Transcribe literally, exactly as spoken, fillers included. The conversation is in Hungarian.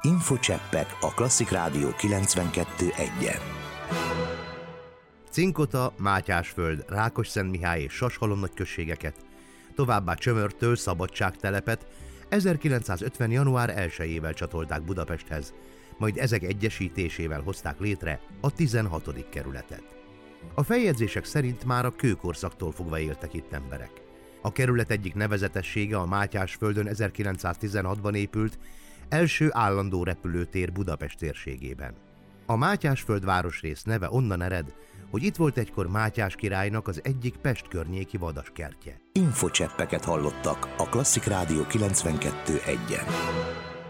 Infocseppek a Klasszik Rádió kilencvenkettő egyen. Cinkota, Mátyásföld, Rákosszentmihály és Sashalom nagyközségeket, továbbá Csömörtől Szabadságtelepet ezerkilencszázötven. január elsejével csatolták Budapesthez, majd ezek egyesítésével hozták létre a tizenhatodik kerületet. A feljegyzések szerint már a kőkorszaktól fogva éltek itt emberek. A kerület egyik nevezetessége a Mátyásföldön ezerkilencszáztizenhatban épült első állandó repülőtér Budapest térségében. A Mátyásföld városrész neve onnan ered, hogy itt volt egykor Mátyás királynak az egyik Pest környéki vadaskertje. Infocseppeket hallottak a Klasszik Rádió kilencvenkettő egyen.